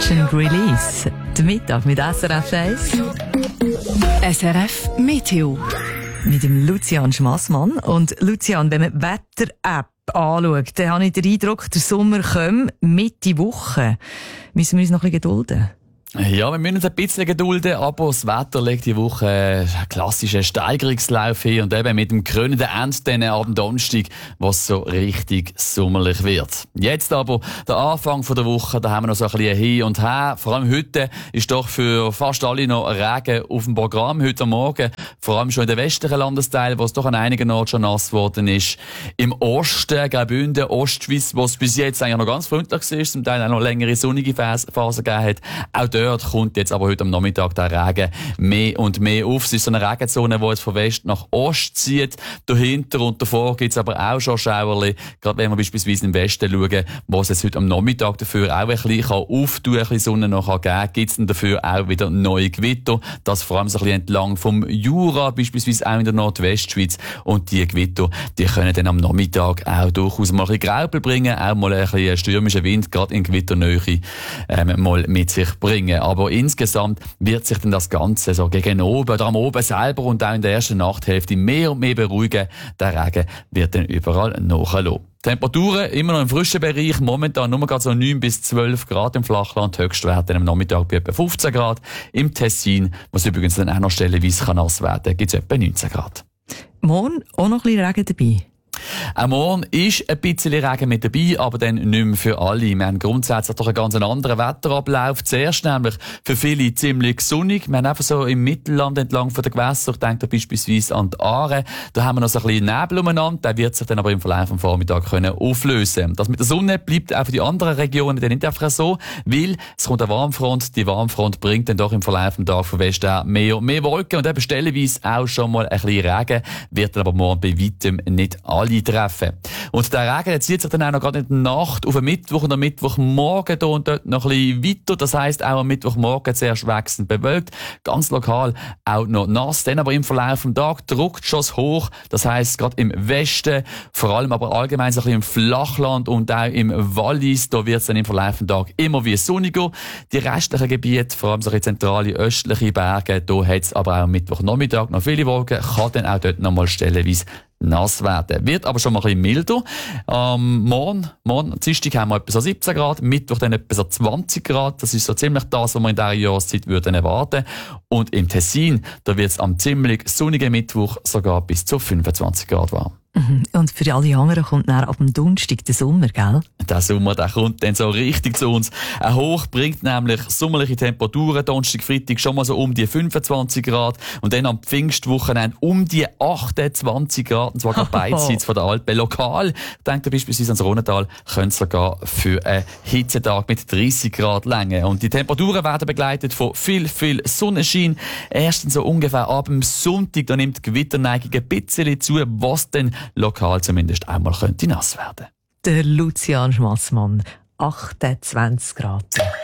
Catch and Release. Der Mittag mit SRF 1. SRF Meteo. Mit dem Lucian Schmassmann. Und Lucian, wenn man die Wetter-App anschaut, dann habe ich den Eindruck, der Sommer kommt Mitte Woche. Müssen wir uns noch ein bisschen gedulden? Ja, wir müssen uns ein bisschen gedulden, aber das Wetter legt die Woche einen klassischen Steigerungslauf hin und eben mit dem krönenden Ende ab Donnerstag, was so richtig sommerlich wird. Jetzt aber der Anfang der Woche, da haben wir noch so ein bisschen hin und her. Vor allem heute ist doch für fast alle noch Regen auf dem Programm, heute Morgen. Vor allem schon in den westlichen Landesteilen, wo es doch an einigen Orten schon nass geworden ist. Im Osten, Graubünden, Ostschweiz, wo es bis jetzt eigentlich noch ganz freundlich war, zum Teil auch noch längere sonnige Phasen gegeben hat. Auch dort kommt jetzt aber heute am Nachmittag der Regen mehr und mehr auf. Es ist so eine Regenzone, die jetzt von West nach Ost zieht. Dahinter und davor gibt es aber auch schon Schauerli. Gerade wenn wir beispielsweise im Westen schauen, wo es jetzt heute am Nachmittag dafür auch ein bisschen auftun, ein bisschen Sonne noch geben kann, gibt es dann dafür auch wieder neue Gewitter. Das vor allem so ein bisschen entlang vom Jura, beispielsweise auch in der Nordwestschweiz. Und die Gewitter, die können dann am Nachmittag auch durchaus mal ein bisschen Graupel bringen, auch mal ein bisschen stürmischen Wind, gerade in Gewitternähe, mal mit sich bringen. Aber insgesamt wird sich dann das Ganze so gegen oben oder am Oben selber und auch in der ersten Nachthälfte mehr und mehr beruhigen. Der Regen wird dann überall nachlassen. Temperaturen immer noch im frischen Bereich, momentan nur gerade so 9 bis 12 Grad im Flachland, Höchstwerte am Nachmittag bei etwa 15 Grad. Im Tessin, was übrigens dann auch noch stellenweise nass werden kann, gibt es etwa 19 Grad. Morgen auch noch ein bisschen Regen dabei. Auch morgen ist ein bisschen Regen mit dabei, aber dann nicht mehr für alle. Wir haben grundsätzlich doch einen ganz anderen Wetterablauf. Zuerst nämlich für viele ziemlich sonnig. Wir haben einfach so im Mittelland entlang von den Gewässern, ich denke da beispielsweise an die Aare, da haben wir noch so ein bisschen Nebel umeinander, der wird sich dann aber im Verlauf vom Vormittag können auflösen. Das mit der Sonne bleibt auch für die anderen Regionen dann nicht einfach so, weil es kommt eine Warmfront. Die Warmfront bringt dann doch im Verlauf des Tages von Westen auch mehr und mehr Wolken und eben stellenweise auch schon mal ein bisschen Regen, wird dann aber morgen bei weitem nicht alle treffen. Und der Regen, der zieht sich dann auch noch gerade in der Nacht auf den Mittwoch und am Mittwochmorgen da und dort noch ein bisschen weiter. Das heisst, auch am Mittwochmorgen zuerst wechselnd bewölkt, ganz lokal auch noch nass. Dann aber im Verlauf des Tages drückt schon hoch. Das heisst, gerade im Westen, vor allem aber allgemein so ein bisschen im Flachland und auch im Wallis, da wird es dann im Verlauf des Tages immer wie sonniger. Die restlichen Gebiete, vor allem so in zentrale, östliche Berge, da hat es aber auch am Mittwochnachmittag noch viele Wolken, kann dann auch dort noch mal stellenweise nass werden. Wird aber schon mal ein bisschen milder. Morgen, Dienstag haben wir etwa so 17 Grad, Mittwoch dann etwa so 20 Grad. Das ist so ziemlich das, was wir in dieser Jahreszeit würden erwarten. Und im Tessin, da wird es am ziemlich sonnigen Mittwoch sogar bis zu 25 Grad warm. Und für alle anderen kommt dann ab dem Donnerstag der Sommer, gell? Der Sommer, der kommt dann so richtig zu uns. Ein Hoch bringt nämlich sommerliche Temperaturen, Donnerstag, Freitag schon mal so um die 25 Grad und dann am Pfingstwochenende um die 28 Grad, und zwar gerade beidseits von der Alpen. Lokal, denkt ihr beispielsweise ans Rhontal, könnte es sogar für einen Hitzetag mit 30 Grad länger. Und die Temperaturen werden begleitet von viel Sonnenschein. Erstens so ungefähr ab dem Sonntag, da nimmt die Gewitterneigung ein bisschen zu, was dann lokal zumindest einmal könnte nass werden. Der Lucian Schmassmann, 28 Grad.